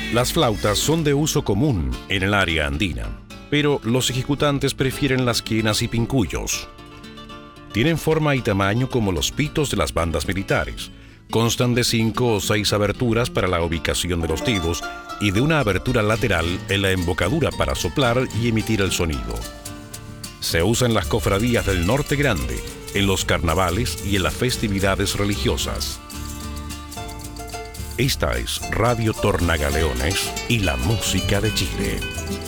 Las flautas son de uso común en el área andina, pero los ejecutantes prefieren las quenas y pincuyos. Tienen forma y tamaño como los pitos de las bandas militares. Constan de 5 o 6 aberturas para la ubicación de los dedos y de una abertura lateral en la embocadura para soplar y emitir el sonido. Se usa en las cofradías del Norte Grande, en los carnavales y en las festividades religiosas. Esta es Radio Tornagaleones y la música de Chile.